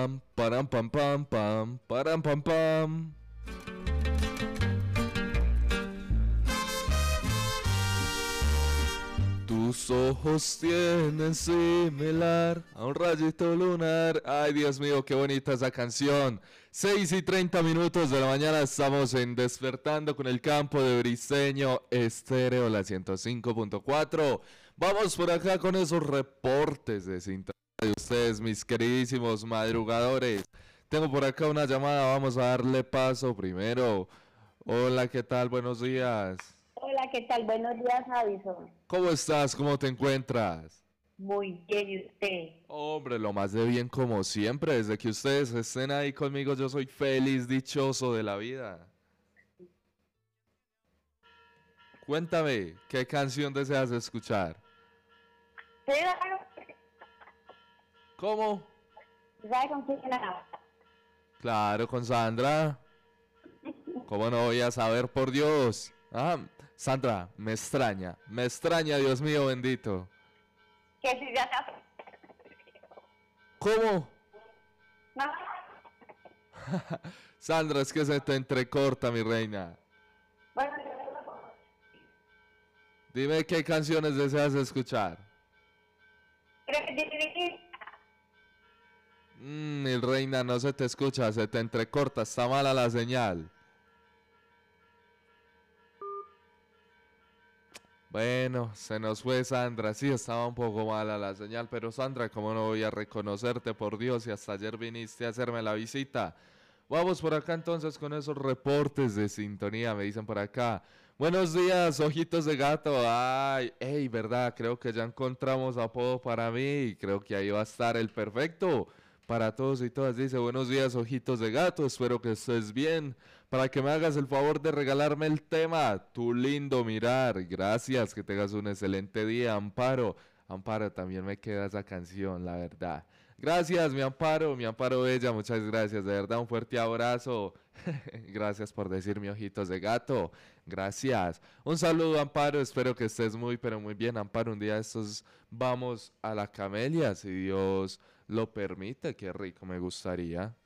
Param pam pam pam, param pam pam. Tus ojos tienen similar a un rayito lunar. Ay, Dios mío, qué bonita esa canción. 6:30 de la mañana estamos en Despertando con el Campo de Briseño Estéreo, la 105.4. Vamos por acá con esos reportes de sintonía de ustedes, mis queridísimos madrugadores. Tengo por acá una llamada, vamos a darle paso primero. Hola, ¿qué tal? Buenos días. Hola, ¿qué tal? Buenos días, Avison. ¿Cómo estás? ¿Cómo te encuentras? Muy bien, ¿y usted? Hombre, lo más de bien como siempre, desde que ustedes estén ahí conmigo, yo soy feliz, dichoso de la vida. Cuéntame, ¿qué canción deseas escuchar? ¿Sí, ¿Cómo? ¿sabe con quién era? Claro, con Sandra. ¿Cómo no voy a saber, por Dios? Ah, Sandra, me extraña, Dios mío bendito. Que si ya está. ¿Cómo? No, Sandra, es que se te entrecorta, mi reina. bueno, Dime qué canciones deseas escuchar. creo que Mi reina, no se te escucha, se te entrecorta, está mala la señal. Bueno, se nos fue Sandra, sí, estaba un poco mala la señal, pero Sandra, ¿cómo no voy a reconocerte, por Dios, si hasta ayer viniste a hacerme la visita? Vamos por acá entonces con esos reportes de sintonía, me dicen por acá. Buenos días, ojitos de gato. Ay, hey, verdad, creo que ya encontramos apodo para mí y creo que ahí va a estar el perfecto para todos y todas. Dice, buenos días, ojitos de gato, espero que estés bien. Para que me hagas el favor de regalarme el tema, tu lindo mirar. Gracias, que tengas un excelente día, Amparo. Amparo, también me queda esa canción, la verdad. Gracias, mi Amparo Bella, muchas gracias, de verdad, un fuerte abrazo. Gracias por decirme ojitos de gato, gracias. Un saludo, Amparo, espero que estés muy, pero muy bien, Amparo. Un día de estos vamos a la Camelia, si Dios lo permite, qué rico, me gustaría.